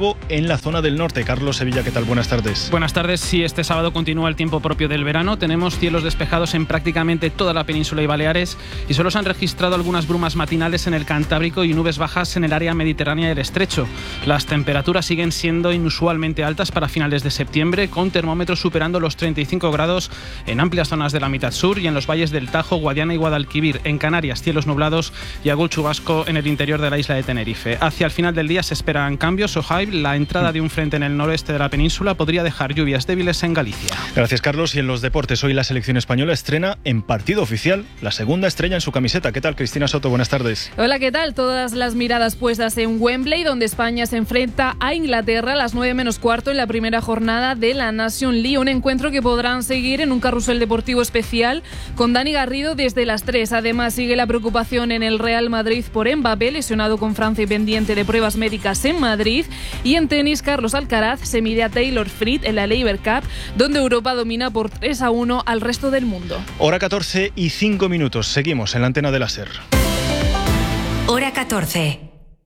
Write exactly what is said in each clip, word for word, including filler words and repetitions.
salvo en la zona del norte. Carlos Sevilla, ¿qué tal? Buenas tardes. Buenas tardes. Sí, este sábado continúa el tiempo propio del verano. Tenemos cielos despejados en prácticamente toda la península y Baleares y solo se han registrado algunas brumas matinales en el Cantábrico y nubes bajas en el área mediterránea del estrecho. Las temperaturas siguen siendo inusualmente altas para finales de septiembre, con termómetros superando los treinta y cinco grados en amplias zonas de la mitad sur y en los valles del Tajo, Guadiana y Guadalquivir. En Canarias, cielos nublados y algún chubasco en el interior de la isla de Tenerife. Hacia el final del día se esperan cambios. Sohaib, la entrada de un frente en el noroeste de la península podría dejar lluvias débiles en Galicia. Gracias, Carlos. Y en los deportes, hoy la selección española estrena en partido oficial la segunda estrella en su camiseta. ¿Qué tal, Cristina Soto? Buenas tardes. Hola, ¿qué tal? Todas las miradas puestas en Wembley, donde España se enfrenta a Inglaterra a las nueve menos cuarto en la primera jornada de la Nation League. Un encuentro que podrán seguir en un carrusel deportivo especial con Dani Garrido desde las tres. Además, sigue la preocupación en el Real Madrid por Mbappé, lesionado con Francia y pendiente de pruebas médicas en Madrid. Y en tenis, Carlos Alcaraz se mide a Taylor Fritz en la Laver Cup, donde Europa domina por tres a uno al resto del mundo. Hora catorce y cinco minutos. Seguimos en la antena de la SER. Hora catorce.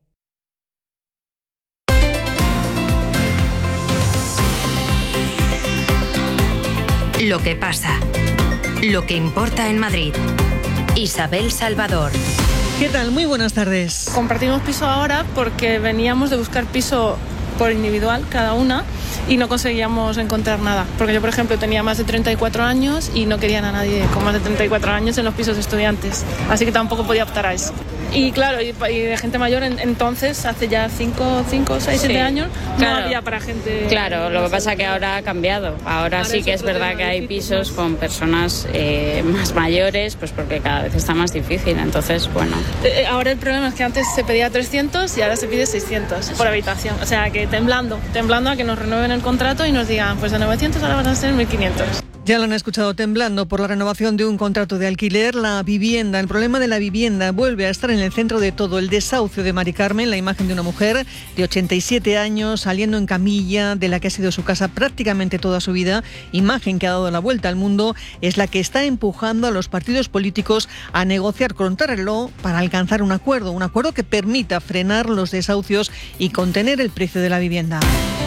Lo que pasa. Lo que importa en Madrid. Isabel Salvador. ¿Qué tal? Muy buenas tardes. Compartimos piso ahora porque veníamos de buscar piso por individual cada una y no conseguíamos encontrar nada, porque yo, por ejemplo, tenía más de treinta y cuatro años y no querían a nadie con más de treinta y cuatro años en los pisos de estudiantes, así que tampoco podía optar a eso. Y claro, y, y de gente mayor, en, entonces, hace ya cinco, seis, siete años, claro, no había para gente... Claro, lo que pasa es que ahora ha cambiado. Ahora, ahora sí que es verdad que hay pisos con personas eh, más mayores, pues porque cada vez está más difícil, entonces, bueno. Eh, ahora el problema es que antes se pedía trescientos y ahora se pide seiscientos por habitación, o sea que temblando, temblando a que nos renueven el contrato y nos digan, pues de novecientos ahora van a ser mil quinientos. Ya lo han escuchado, temblando por la renovación de un contrato de alquiler. La vivienda, el problema de la vivienda vuelve a estar en el centro de todo. El desahucio de Mari Carmen, la imagen de una mujer de ochenta y siete años saliendo en camilla de la que ha sido su casa prácticamente toda su vida, imagen que ha dado la vuelta al mundo, es la que está empujando a los partidos políticos a negociar contrarreloj para alcanzar un acuerdo, un acuerdo que permita frenar los desahucios y contener el precio de la vivienda.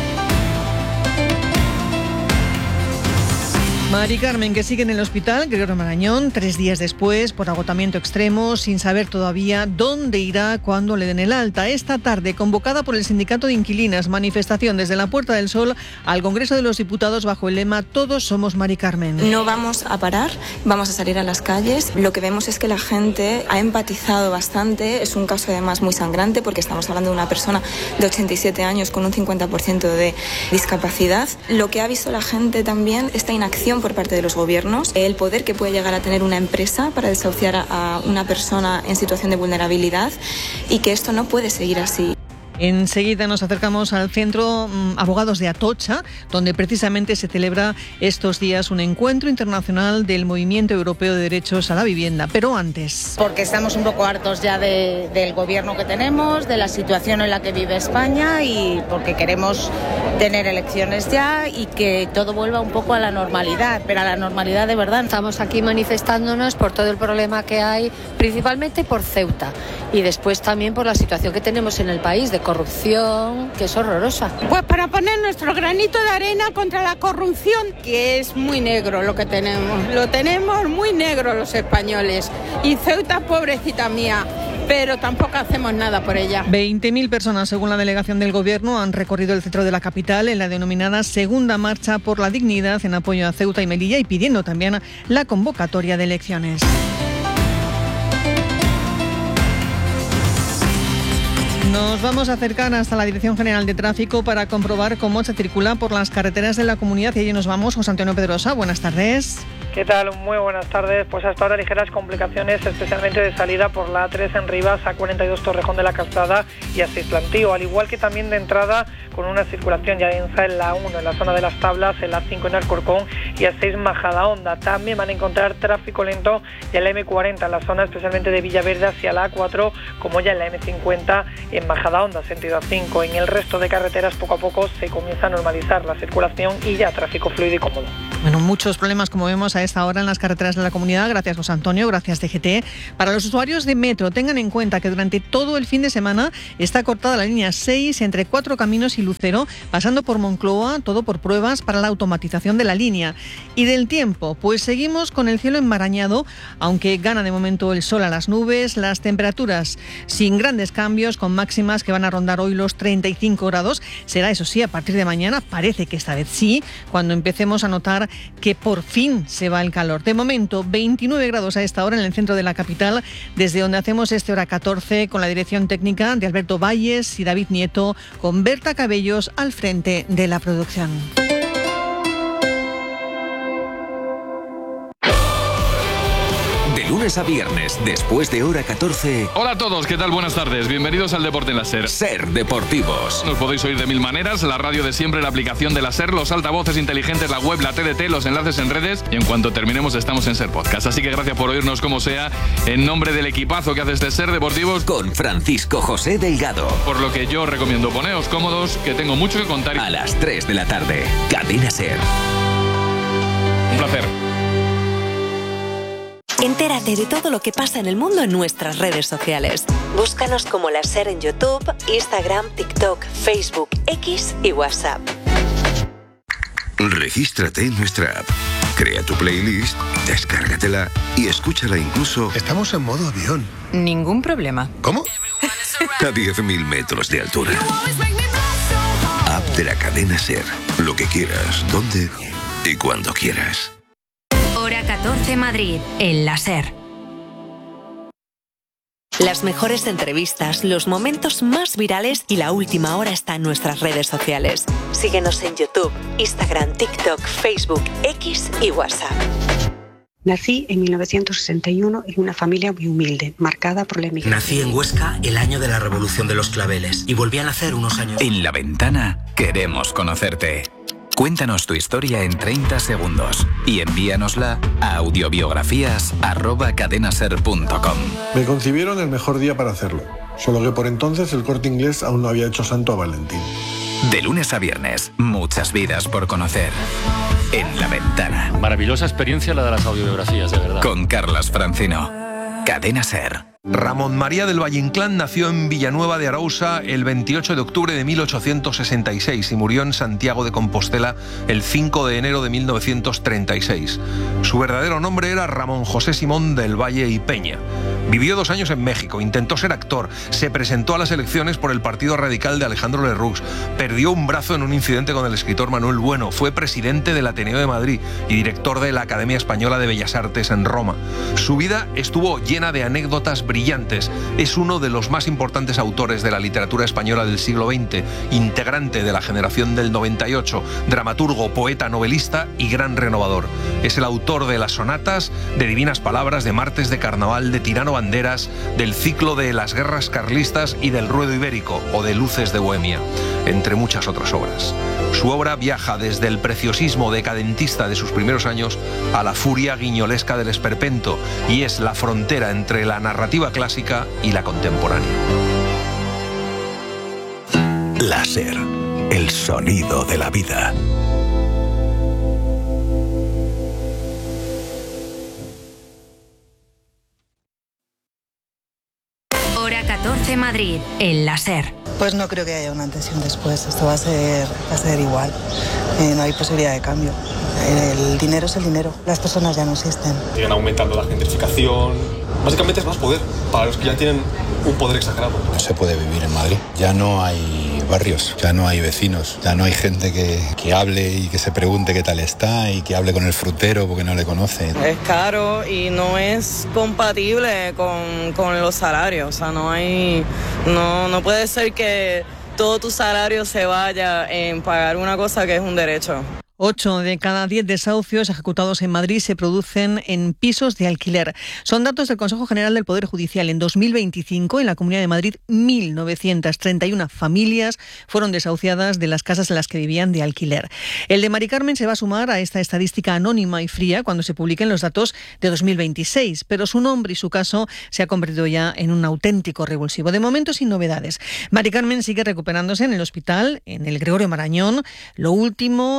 Mari Carmen, que sigue en el hospital Gregorio Marañón, tres días después, por agotamiento extremo, sin saber todavía dónde irá cuando le den el alta. Esta tarde, convocada por el Sindicato de Inquilinas, manifestación desde la Puerta del Sol al Congreso de los Diputados bajo el lema Todos somos Mari Carmen. No vamos a parar, vamos a salir a las calles. Lo que vemos es que la gente ha empatizado bastante. Es un caso además muy sangrante porque estamos hablando de una persona de ochenta y siete años con un cincuenta por ciento de discapacidad. Lo que ha visto la gente también, esta inacción por parte de los gobiernos, el poder que puede llegar a tener una empresa para desahuciar a una persona en situación de vulnerabilidad y que esto no puede seguir así. Enseguida nos acercamos al Centro mmm, Abogados de Atocha, donde precisamente se celebra estos días un encuentro internacional del Movimiento Europeo de Derechos a la Vivienda. Pero antes... Porque estamos un poco hartos ya de, del gobierno que tenemos, de la situación en la que vive España y porque queremos tener elecciones ya y que todo vuelva un poco a la normalidad, pero a la normalidad de verdad. Estamos aquí manifestándonos por todo el problema que hay, principalmente por Ceuta y después también por la situación que tenemos en el país de corrupción, que es horrorosa. Pues para poner nuestro granito de arena contra la corrupción, que es muy negro lo que tenemos. Lo tenemos muy negro los españoles. Y Ceuta, pobrecita mía, pero tampoco hacemos nada por ella. veinte mil personas, según la delegación del Gobierno, han recorrido el centro de la capital en la denominada Segunda Marcha por la Dignidad en apoyo a Ceuta y Melilla y pidiendo también la convocatoria de elecciones. Nos vamos a acercar hasta la Dirección General de Tráfico para comprobar cómo se circula por las carreteras de la comunidad y allí nos vamos. José Antonio Pedrosa, buenas tardes. ¿Qué tal? Muy buenas tardes. Pues hasta ahora ligeras complicaciones, especialmente de salida por la A tres en Rivas, A cuarenta y dos Torrejón de la Calzada y a seis Plantío, al igual que también de entrada con una circulación ya densa en la uno, en la zona de las Tablas, en la cinco en Alcorcón y a seis Majadahonda. También van a encontrar tráfico lento ya en la eme cuarenta, en la zona especialmente de Villaverde hacia la A cuatro, como ya en la eme cincuenta en Majadahonda, sentido A cinco. En el resto de carreteras poco a poco se comienza a normalizar la circulación y ya tráfico fluido y cómodo. Bueno, muchos problemas, como vemos a esta hora en las carreteras de la comunidad. Gracias, José Antonio. Gracias, D G T. Para los usuarios de metro, tengan en cuenta que durante todo el fin de semana está cortada la línea seis entre Cuatro Caminos y Lucero, pasando por Moncloa, todo por pruebas para la automatización de la línea. Y del tiempo, pues seguimos con el cielo enmarañado, aunque gana de momento el sol a las nubes. Las temperaturas sin grandes cambios, con máximas que van a rondar hoy los treinta y cinco grados. Será, eso sí, a partir de mañana, parece que esta vez sí, cuando empecemos a notar que por fin se va el calor. De momento, veintinueve grados a esta hora en el centro de la capital, desde donde hacemos este Hora catorce con la dirección técnica de Alberto Valles y David Nieto, con Berta Cabellos al frente de la producción. Lunes a viernes, después de Hora catorce. Hola a todos, ¿qué tal? Buenas tardes. Bienvenidos al Deporte en la SER. SER Deportivos. Nos podéis oír de mil maneras: la radio de siempre, la aplicación de la SER, los altavoces inteligentes, la web, la T D T, los enlaces en redes, y en cuanto terminemos estamos en SER Podcast. Así que gracias por oírnos como sea, en nombre del equipazo que hace este SER Deportivos, con Francisco José Delgado. Por lo que yo recomiendo, poneos cómodos, que tengo mucho que contar. A las tres de la tarde, Cadena SER. Un placer. Entérate de todo lo que pasa en el mundo en nuestras redes sociales. Búscanos como La SER en YouTube, Instagram, TikTok, Facebook, X y WhatsApp. Regístrate en nuestra app. Crea tu playlist, descárgatela y escúchala incluso... Estamos en modo avión. Ningún problema. ¿Cómo? A diez mil metros de altura. App de la cadena SER. Lo que quieras, dónde y cuando quieras. Hora catorce Madrid, en la SER. Las mejores entrevistas, los momentos más virales y la última hora está en nuestras redes sociales. Síguenos en YouTube, Instagram, TikTok, Facebook, X y WhatsApp. Nací en mil novecientos sesenta y uno en una familia muy humilde, marcada por la emigración. Nací en Huesca el año de la Revolución de los Claveles y volví a nacer unos años. En La Ventana queremos conocerte. Cuéntanos tu historia en treinta segundos y envíanosla a audiobiografías arroba cadenaser punto com. Me concibieron el mejor día para hacerlo, solo que por entonces el Corte Inglés aún no había hecho santo a Valentín. De lunes a viernes, muchas vidas por conocer. En La Ventana. Maravillosa experiencia la de las audiobiografías, de verdad. Con Carlas Francino. Cadena SER. Ramón María del Valle Inclán nació en Villanueva de Arousa el veintiocho de octubre de mil ochocientos sesenta y seis y murió en Santiago de Compostela el cinco de enero de mil novecientos treinta y seis. Su verdadero nombre era Ramón José Simón del Valle y Peña. Vivió dos años en México, intentó ser actor, se presentó a las elecciones por el Partido Radical de Alejandro Lerroux, perdió un brazo en un incidente con el escritor Manuel Bueno, fue presidente del Ateneo de Madrid y director de la Academia Española de Bellas Artes en Roma. Su vida estuvo llena de anécdotas brillantes. Es uno de los más importantes autores de la literatura española del siglo veinte, integrante de la generación del noventa y ocho, dramaturgo, poeta, novelista y gran renovador. Es el autor de las sonatas, de Divinas Palabras, de Martes de Carnaval, de Tirano Banderas, del ciclo de Las Guerras Carlistas y del Ruedo Ibérico o de Luces de Bohemia, entre muchas otras obras. Su obra viaja desde el preciosismo decadentista de sus primeros años a la furia guiñolesca del esperpento y es la frontera entre la narrativa clásica y la contemporánea. La SER, el sonido de la vida. Hora catorce Madrid, en la SER. Pues no creo que haya un antes y un después. Esto va a ser, va a ser igual. Eh, no hay posibilidad de cambio. El dinero es el dinero. Las personas ya no existen. Siguen aumentando la gentrificación. Básicamente es más poder para los que ya tienen un poder exagerado. No se puede vivir en Madrid. Ya no hay barrios, ya no hay vecinos, ya no hay gente que, que hable y que se pregunte qué tal está y que hable con el frutero porque no le conoce. Es caro y no es compatible con, con los salarios. O sea, no hay, no, no puede ser que todo tu salario se vaya en pagar una cosa que es un derecho. Ocho de cada diez desahucios ejecutados en Madrid se producen en pisos de alquiler. Son datos del Consejo General del Poder Judicial. En dos mil veinticinco, en la Comunidad de Madrid, mil novecientas treinta y una familias fueron desahuciadas de las casas en las que vivían de alquiler. El de Mari Carmen se va a sumar a esta estadística anónima y fría cuando se publiquen los datos de dos mil veintiséis, pero su nombre y su caso se ha convertido ya en un auténtico revulsivo. De momento, sin novedades. Mari Carmen sigue recuperándose en el hospital, en el Gregorio Marañón. Lo último, en cuanto a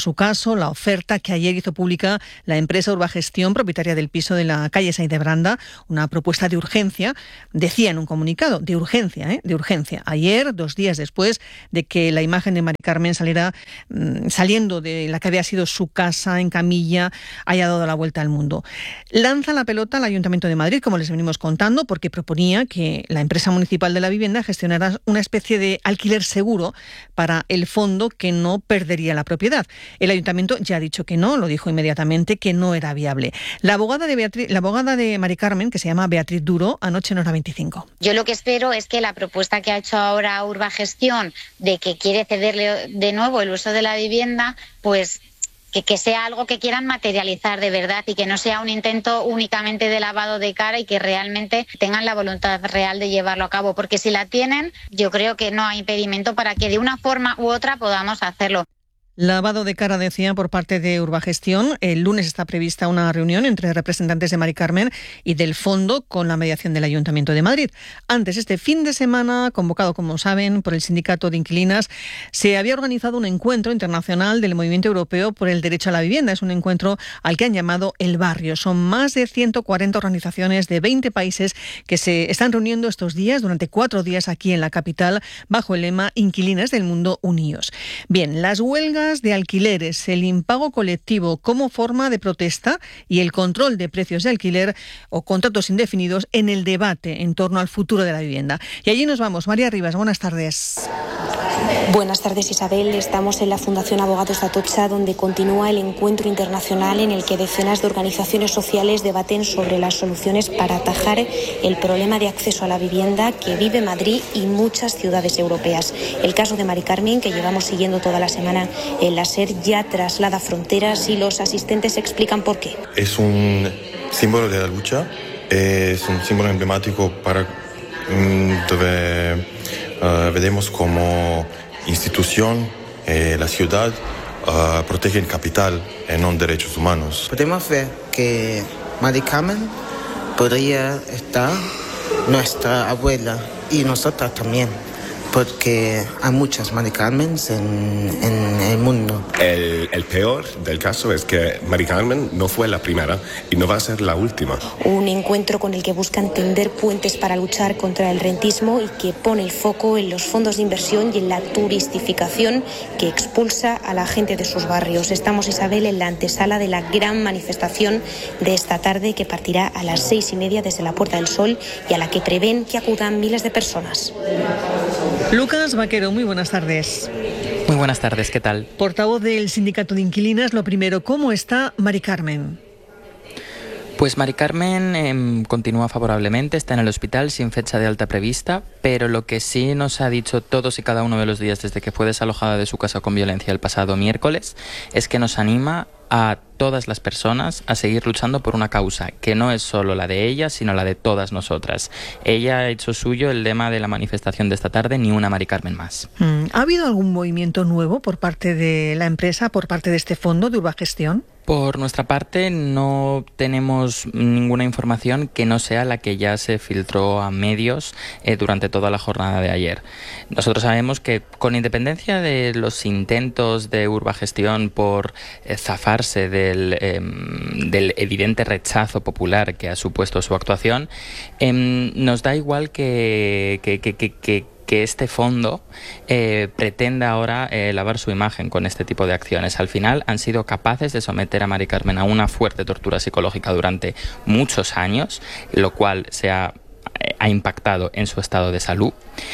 su caso, la oferta que ayer hizo pública la empresa Urbagestión, propietaria del piso de la calle Sáenz de Branda, una propuesta de urgencia, decía en un comunicado, de urgencia, ¿eh? de urgencia. Ayer, dos días después de que la imagen de Mari Carmen saliera mmm, saliendo de la que había sido su casa en camilla, haya dado la vuelta al mundo. Lanza la pelota al Ayuntamiento de Madrid, como les venimos contando, porque proponía que la empresa municipal de la vivienda gestionara una especie de alquiler seguro para el fondo que no perdería la propiedad. El Ayuntamiento ya ha dicho que no, lo dijo inmediatamente, que no era viable. La abogada de Beatriz, la abogada de Mari Carmen, que se llama Beatriz Duro, anoche en Hora veinticinco. Yo lo que espero es que la propuesta que ha hecho ahora Urbagestión de que quiere cederle de nuevo el uso de la vivienda, pues que, que sea algo que quieran materializar de verdad y que no sea un intento únicamente de lavado de cara y que realmente tengan la voluntad real de llevarlo a cabo, porque si la tienen, yo creo que no hay impedimento para que de una forma u otra podamos hacerlo. Lavado de cara, decía, por parte de Urbagestión. El lunes está prevista una reunión entre representantes de Mari Carmen y del fondo con la mediación del Ayuntamiento de Madrid. Antes, este fin de semana, convocado, como saben, por el Sindicato de Inquilinas, se había organizado un encuentro internacional del Movimiento Europeo por el Derecho a la Vivienda. Es un encuentro al que han llamado El Barrio. Son más de ciento cuarenta organizaciones de veinte países que se están reuniendo estos días, durante cuatro días aquí en la capital, bajo el lema Inquilinas del Mundo Unidos. Bien, las huelgas de alquileres, el impago colectivo como forma de protesta y el control de precios de alquiler o contratos indefinidos en el debate en torno al futuro de la vivienda. Y allí nos vamos. María Rivas, buenas tardes. Buenas tardes, Isabel. Estamos en la Fundación Abogados de Atocha, donde continúa el encuentro internacional en el que decenas de organizaciones sociales debaten sobre las soluciones para atajar el problema de acceso a la vivienda que vive Madrid y muchas ciudades europeas. El caso de Mari Carmen, que llevamos siguiendo toda la semana en la SER, ya traslada fronteras y los asistentes explican por qué. Es un símbolo de la lucha, es un símbolo emblemático para mm, donde Uh, veremos como institución, eh, la ciudad uh, protege el capital y no derechos humanos. Podemos ver que Mari Carmen podría estar nuestra abuela y nosotras también, porque hay muchas Mari Carmens en, en el mundo. El, el peor del caso es que Mari Carmen no fue la primera y no va a ser la última. Un encuentro con el que buscan tender puentes para luchar contra el rentismo y que pone el foco en los fondos de inversión y en la turistificación que expulsa a la gente de sus barrios. Estamos, Isabel, en la antesala de la gran manifestación de esta tarde que partirá a las seis y media desde la Puerta del Sol y a la que prevén que acudan miles de personas. Lucas Vaquero, muy buenas tardes. Muy buenas tardes, ¿qué tal? Portavoz del Sindicato de Inquilinas, lo primero, ¿cómo está Mari Carmen? Pues Mari Carmen eh, continúa favorablemente, está en el hospital sin fecha de alta prevista, pero lo que sí nos ha dicho todos y cada uno de los días desde que fue desalojada de su casa con violencia el pasado miércoles es que nos anima a todas las personas a seguir luchando por una causa que no es solo la de ella, sino la de todas nosotras. Ella ha hecho suyo el lema de la manifestación de esta tarde, ni una Mari Carmen más. ¿Ha habido algún movimiento nuevo por parte de la empresa, por parte de este fondo de Urbagestión? Por nuestra parte no tenemos ninguna información que no sea la que ya se filtró a medios eh, durante toda la jornada de ayer. Nosotros sabemos que con independencia de los intentos de Urbagestión por eh, zafarse del, eh, del evidente rechazo popular que ha supuesto su actuación, eh, nos da igual que... que, que, que, que que este fondo eh, pretenda ahora eh, lavar su imagen con este tipo de acciones. Al final han sido capaces de someter a Mari Carmen a una fuerte tortura psicológica durante muchos años, lo cual se ha, eh, ha impactado en su estado de salud,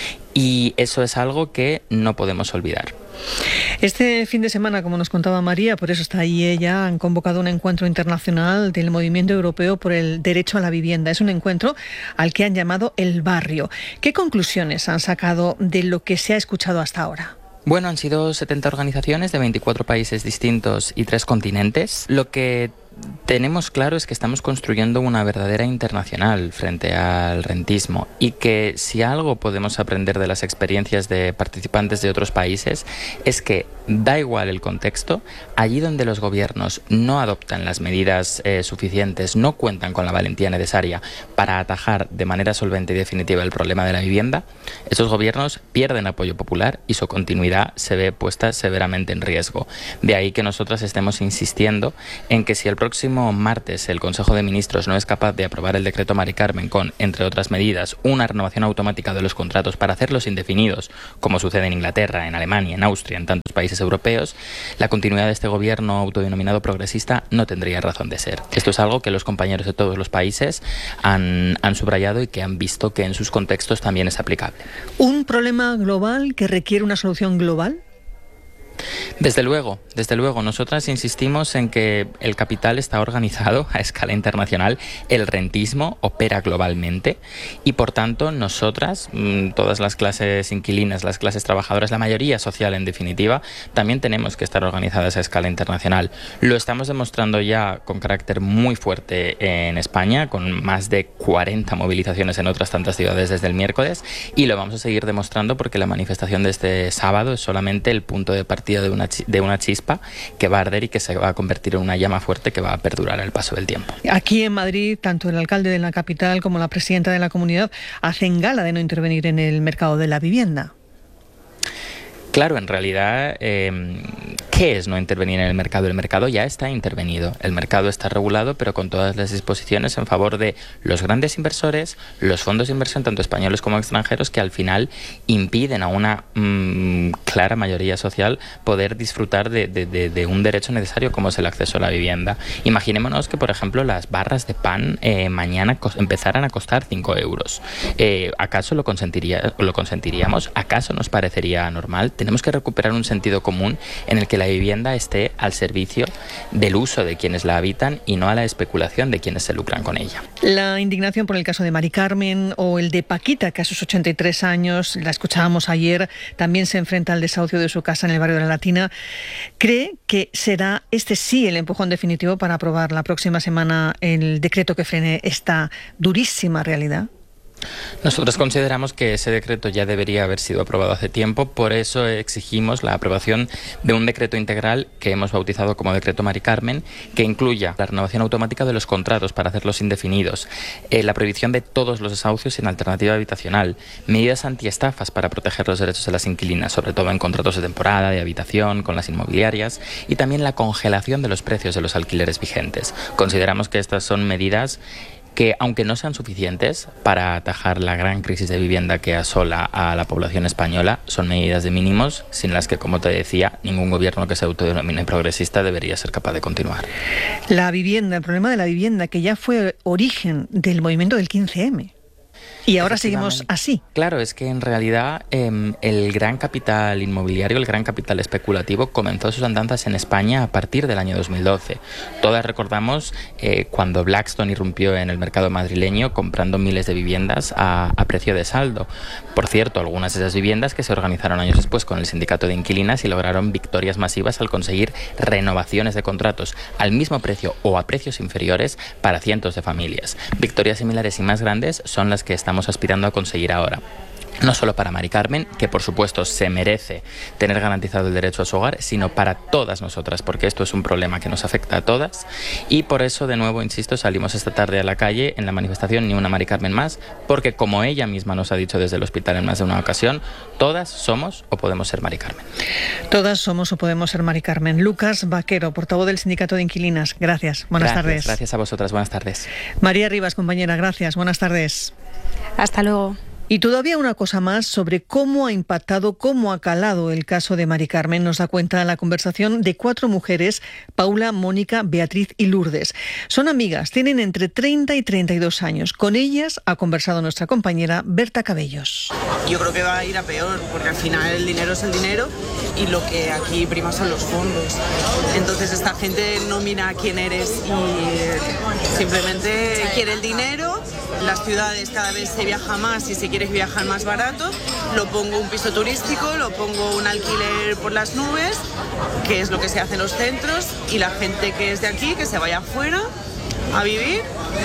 y eso es algo que no podemos olvidar. Este fin de semana, como nos contaba María, por eso está ahí ella, han convocado un encuentro internacional del Movimiento Europeo por el Derecho a la Vivienda. Es un encuentro al que han llamado El Barrio. ¿Qué conclusiones han sacado de lo que se ha escuchado hasta ahora? Bueno, han sido setenta organizaciones de veinticuatro países distintos y tres continentes. Lo que tenemos claro es que estamos construyendo una verdadera internacional frente al rentismo y que si algo podemos aprender de las experiencias de participantes de otros países es que da igual el contexto, allí donde los gobiernos no adoptan las medidas eh, suficientes, no cuentan con la valentía necesaria para atajar de manera solvente y definitiva el problema de la vivienda, esos gobiernos pierden apoyo popular y su continuidad se ve puesta severamente en riesgo. De ahí que nosotras estemos insistiendo en que si el próximo martes el Consejo de Ministros no es capaz de aprobar el decreto Mari Carmen con, entre otras medidas, una renovación automática de los contratos para hacerlos indefinidos, como sucede en Inglaterra, en Alemania, en Austria, en tantos países europeos, la continuidad de este gobierno autodenominado progresista no tendría razón de ser. Esto es algo que los compañeros de todos los países han, han subrayado y que han visto que en sus contextos también es aplicable. ¿Un problema global que requiere una solución global? Desde luego, desde luego. Nosotras insistimos en que el capital está organizado a escala internacional, el rentismo opera globalmente y por tanto nosotras, todas las clases inquilinas, las clases trabajadoras, la mayoría social en definitiva, también tenemos que estar organizadas a escala internacional. Lo estamos demostrando ya con carácter muy fuerte en España, con más de cuarenta movilizaciones en otras tantas ciudades desde el miércoles y lo vamos a seguir demostrando porque la manifestación de este sábado es solamente el punto de partida de una, de una chispa que va a arder y que se va a convertir en una llama fuerte que va a perdurar el paso del tiempo. Aquí en Madrid, tanto el alcalde de la capital como la presidenta de la comunidad hacen gala de no intervenir en el mercado de la vivienda. Claro, en realidad, eh, ¿qué es no intervenir en el mercado? El mercado ya está intervenido, el mercado está regulado, pero con todas las disposiciones en favor de los grandes inversores, los fondos de inversión, tanto españoles como extranjeros, que al final impiden a una mmm, clara mayoría social poder disfrutar de, de, de, de un derecho necesario como es el acceso a la vivienda. Imaginémonos que, por ejemplo, las barras de pan eh, mañana empezaran a costar cinco euros. Eh, ¿Acaso lo, consentiría, lo consentiríamos? ¿Acaso nos parecería normal? Tenemos que recuperar un sentido común en el que la vivienda esté al servicio del uso de quienes la habitan y no a la especulación de quienes se lucran con ella. La indignación por el caso de Mari Carmen o el de Paquita, que a sus ochenta y tres años, la escuchábamos ayer, también se enfrenta al desahucio de su casa en el barrio de la Latina. ¿Cree que será este sí el empujón definitivo para aprobar la próxima semana el decreto que frene esta durísima realidad? Nosotros consideramos que ese decreto ya debería haber sido aprobado hace tiempo, por eso exigimos la aprobación de un decreto integral que hemos bautizado como decreto Mari Carmen, que incluya la renovación automática de los contratos para hacerlos indefinidos, eh, la prohibición de todos los desahucios sin alternativa habitacional, medidas antiestafas para proteger los derechos de las inquilinas, sobre todo en contratos de temporada, de habitación, con las inmobiliarias, y también la congelación de los precios de los alquileres vigentes. Consideramos que estas son medidas que, aunque no sean suficientes para atajar la gran crisis de vivienda que asola a la población española, son medidas de mínimos sin las que, como te decía, ningún gobierno que se autodenomine progresista debería ser capaz de continuar. La vivienda, el problema de la vivienda, que ya fue origen del movimiento del quince eme. Y ahora seguimos así. Claro, es que en realidad eh, el gran capital inmobiliario, el gran capital especulativo comenzó sus andanzas en España a partir del año dos mil doce. Todas recordamos eh, cuando Blackstone irrumpió en el mercado madrileño comprando miles de viviendas a, a precio de saldo. Por cierto, algunas de esas viviendas que se organizaron años después con el sindicato de inquilinas y lograron victorias masivas al conseguir renovaciones de contratos al mismo precio o a precios inferiores para cientos de familias. Victorias similares y más grandes son las que estamos aspirando a conseguir ahora. No solo para Mari Carmen, que por supuesto se merece tener garantizado el derecho a su hogar, sino para todas nosotras, porque esto es un problema que nos afecta a todas. Y por eso, de nuevo, insisto, salimos esta tarde a la calle en la manifestación Ni una Mari Carmen más, porque como ella misma nos ha dicho desde el hospital en más de una ocasión, todas somos o podemos ser Mari Carmen. Todas somos o podemos ser Mari Carmen. Lucas Vaquero, portavoz del Sindicato de Inquilinas. Gracias. Buenas gracias, tardes. Gracias a vosotras. Buenas tardes. María Rivas, compañera. Gracias. Buenas tardes. Hasta luego. Y todavía una cosa más sobre cómo ha impactado, cómo ha calado el caso de Mari Carmen. Nos da cuenta la conversación de cuatro mujeres, Paula, Mónica, Beatriz y Lourdes. Son amigas, tienen entre treinta y treinta y dos años. Con ellas ha conversado nuestra compañera Berta Cabellos. Yo creo que va a ir a peor, porque al final el dinero es el dinero y lo que aquí prima son los fondos. Entonces esta gente no mira quién eres y simplemente quiere el dinero En las ciudades cada vez se viaja más y si quieres viajar más barato, lo pongo un piso turístico, lo pongo un alquiler por las nubes, que es lo que se hace en los centros, y la gente que es de aquí, que se vaya afuera a vivir,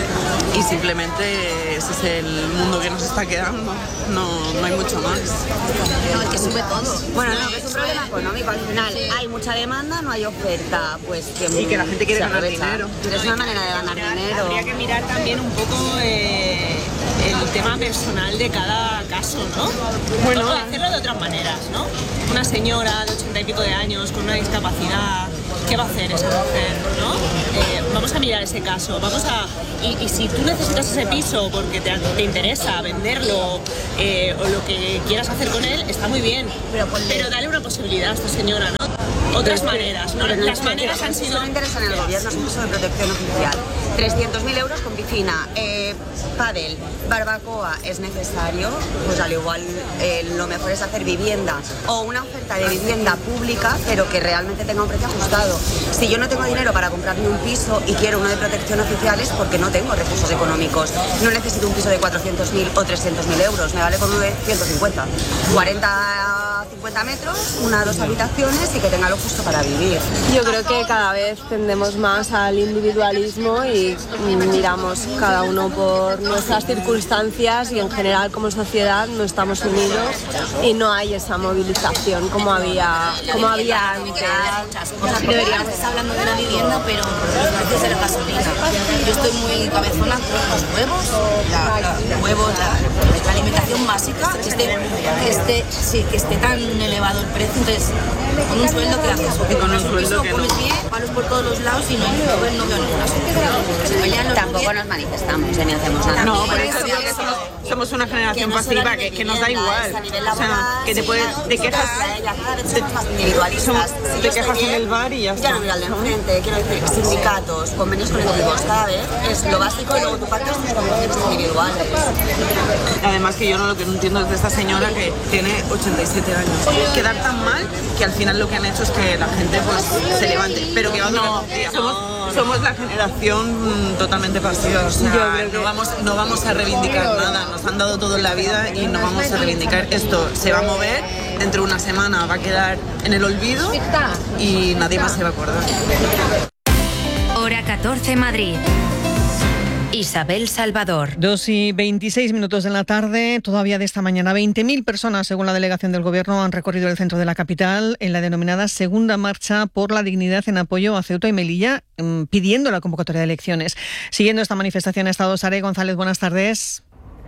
y simplemente ese es el mundo que nos está quedando, no, no hay mucho más. No, es que sube todo. Bueno, no, que es un problema económico, al final hay mucha demanda, no hay oferta, pues que, y que la gente quiere ganar aprovecha. dinero. Es una manera de ganar dinero. Habría que mirar también un poco eh, el tema personal de cada caso, ¿no? Bueno, hacerlo de otras maneras, ¿no? Una señora de ochenta y pico de años con una discapacidad, ¿qué va a hacer esa mujer, no? Eh, vamos a mirar ese caso, vamos a... Y, y si tú necesitas ese piso porque te, te interesa venderlo eh, o lo que quieras hacer con él, está muy bien, pero, pero dale una posibilidad a esta señora, ¿no? Otras maneras, ¿no? Pero Las maneras han sido... No me interesa en el gobierno, es un piso de protección oficial. trescientos mil euros con piscina, eh, pádel, barbacoa, es necesario, pues al igual eh, lo mejor es hacer vivienda o una oferta de vivienda pública, pero que realmente tenga un precio ajustado. Si yo no tengo dinero para comprarme un piso y quiero uno de protección oficial es porque no tengo recursos económicos. No necesito un piso de cuatrocientos mil o trescientos mil euros, me vale con uno de ciento cincuenta. cuarenta, cincuenta metros, una dos habitaciones y que tenga lo justo para vivir. Yo creo que cada vez tendemos más al individualismo y miramos cada uno por nuestras circunstancias y en general como sociedad no estamos unidos y no hay esa movilización como había, como había antes. Deberíamos estar hablando de la vivienda, pero los precios de la gasolina. Yo estoy muy cabezona con los huevos, la, la, huevos, la, la alimentación básica, que esté, que esté, sí, que esté tan elevado el precio. Entonces, con un sueldo que haces, porque con un sueldo que comes bien, palos por todos los lados y no, no, no veo ninguna solución. Tampoco nos manifestamos, ni hacemos nada. No, por eso digo que somos, somos una generación pasiva que, que nos da igual. O sea, que te puedes, te quejas, te, somos, te quejas en el bar y ya está. Ya no mira al de enfrente, quiero decir, sindicatos, convenios colectivos, cada vez es lo básico y luego tú partes tus convenios individuales. Además que yo no lo que no entiendo es de esta señora que tiene ochenta y siete años. Quedar tan mal que al final lo que han hecho es que la gente pues se levante, pero que va a durar un día. Somos, somos la generación totalmente pasiva, o sea, no vamos, no vamos a reivindicar nada, nos han dado todo en la vida y no vamos a reivindicar esto, se va a mover, dentro de una semana va a quedar en el olvido y nadie más se va a acordar. Hora catorce Madrid. Isabel Salvador. Dos y veintiséis minutos de la tarde, todavía de esta mañana. veinte mil personas, según la delegación del Gobierno, han recorrido el centro de la capital en la denominada Segunda Marcha por la Dignidad en apoyo a Ceuta y Melilla, pidiendo la convocatoria de elecciones. Siguiendo esta manifestación ha estado Sare González. Buenas tardes.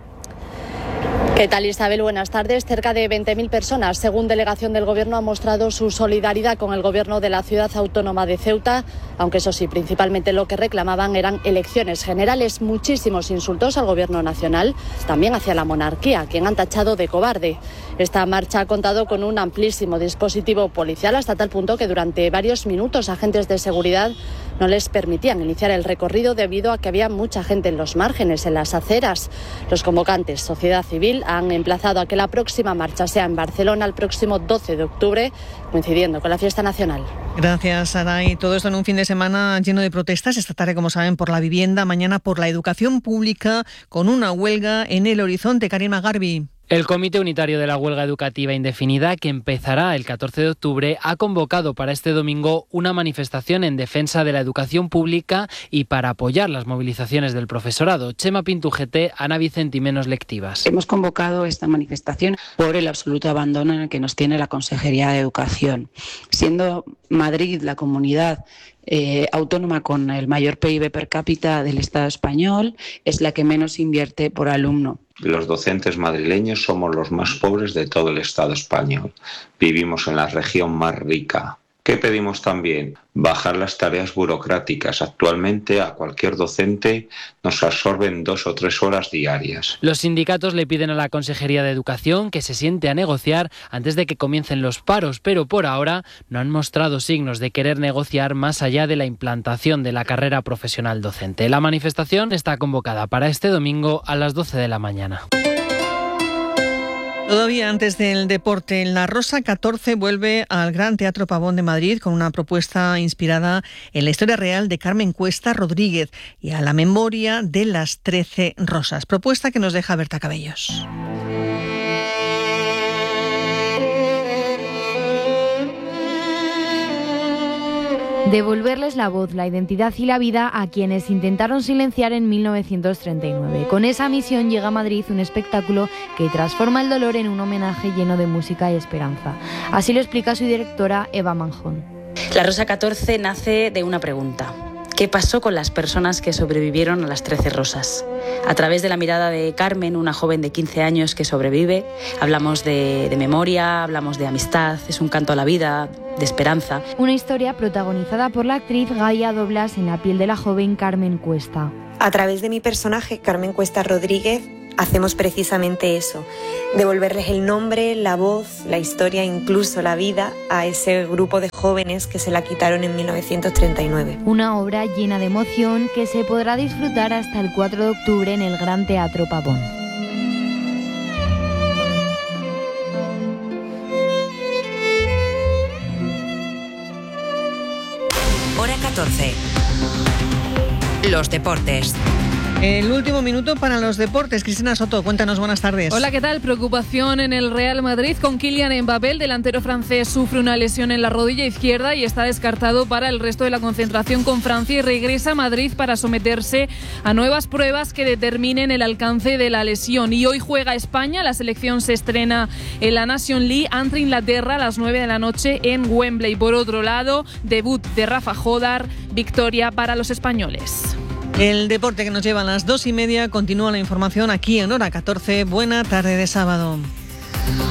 ¿Qué tal, Isabel? Buenas tardes. Cerca de veinte mil personas, según delegación del Gobierno, han mostrado su solidaridad con el Gobierno de la ciudad autónoma de Ceuta, aunque eso sí, principalmente lo que reclamaban eran elecciones generales. Muchísimos insultos al Gobierno nacional, también hacia la monarquía, quien han tachado de cobarde. Esta marcha ha contado con un amplísimo dispositivo policial, hasta tal punto que durante varios minutos agentes de seguridad no les permitían iniciar el recorrido debido a que había mucha gente en los márgenes, en las aceras. Los convocantes, sociedad civil, han emplazado a que la próxima marcha sea en Barcelona el próximo doce de octubre, coincidiendo con la fiesta nacional. Gracias, Saray. Todo esto en un fin de semana lleno de protestas. Esta tarde, como saben, por la vivienda, mañana por la educación pública, con una huelga en el horizonte. Karima Garbi. El Comité Unitario de la Huelga Educativa Indefinida, que empezará el catorce de octubre, ha convocado para este domingo una manifestación en defensa de la educación pública y para apoyar las movilizaciones del profesorado. Chema Pintugete, Ana Vicente y Menos Lectivas. Hemos convocado esta manifestación por el absoluto abandono en el que nos tiene la Consejería de Educación. Siendo Madrid la comunidad Eh, autónoma con el mayor P I B per cápita del Estado español, es la que menos invierte por alumno. Los docentes madrileños somos los más pobres de todo el Estado español. Vivimos en la región más rica. ¿Qué pedimos también? Bajar las tareas burocráticas. Actualmente a cualquier docente nos absorben dos o tres horas diarias. Los sindicatos le piden a la Consejería de Educación que se siente a negociar antes de que comiencen los paros, pero por ahora no han mostrado signos de querer negociar más allá de la implantación de la carrera profesional docente. La manifestación está convocada para este domingo a las doce de la mañana. Todavía antes del deporte, La Rosa catorce vuelve al Gran Teatro Pavón de Madrid con una propuesta inspirada en la historia real de Carmen Cuesta Rodríguez y a la memoria de las trece rosas. Propuesta que nos deja Berta Cabellos. Devolverles la voz, la identidad y la vida a quienes intentaron silenciar en mil novecientos treinta y nueve. Con esa misión llega a Madrid un espectáculo que transforma el dolor en un homenaje lleno de música y esperanza. Así lo explica su directora, Eva Manjón. La Rosa catorce nace de una pregunta. ¿Qué pasó con las personas que sobrevivieron a las trece rosas? A través de la mirada de Carmen, una joven de quince años que sobrevive, hablamos de, de memoria, hablamos de amistad, es un canto a la vida, de esperanza. Una historia protagonizada por la actriz Gaia Doblas en la piel de la joven Carmen Cuesta. A través de mi personaje, Carmen Cuesta Rodríguez, hacemos precisamente eso, devolverles el nombre, la voz, la historia, incluso la vida a ese grupo de jóvenes que se la quitaron en mil novecientos treinta y nueve. Una obra llena de emoción que se podrá disfrutar hasta el cuatro de octubre en el Gran Teatro Pavón. Hora catorce. Los deportes. El último minuto para los deportes. Cristina Soto, cuéntanos, buenas tardes. Hola, ¿qué tal? Preocupación en el Real Madrid con Kylian Mbappé. El delantero francés sufre una lesión en la rodilla izquierda y está descartado para el resto de la concentración con Francia y regresa a Madrid para someterse a nuevas pruebas que determinen el alcance de la lesión. Y hoy juega España. La selección se estrena en la Nation League ante Inglaterra a las nueve de la noche en Wembley. Por otro lado, debut de Rafa Jodar, victoria para los españoles. El deporte que nos lleva a las dos y media. Continúa la información aquí en Hora catorce. Buena tarde de sábado.